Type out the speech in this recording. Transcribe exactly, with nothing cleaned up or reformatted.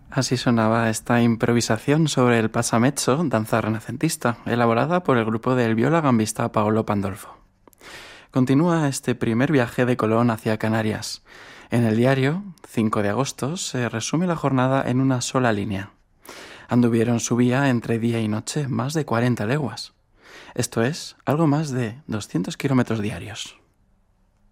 Así sonaba esta improvisación sobre el pasamezzo, danza renacentista, elaborada por el grupo del viola gambista Paolo Pandolfo. Continúa este primer viaje de Colón hacia Canarias. En el diario, cinco de agosto, se resume la jornada en una sola línea. Anduvieron su vía entre día y noche más de cuarenta leguas. Esto es, algo más de doscientos kilómetros diarios.